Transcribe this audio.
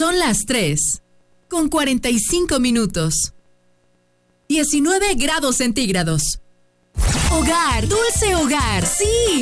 Son las 3:45. 19 grados centígrados. Hogar, dulce hogar, sí.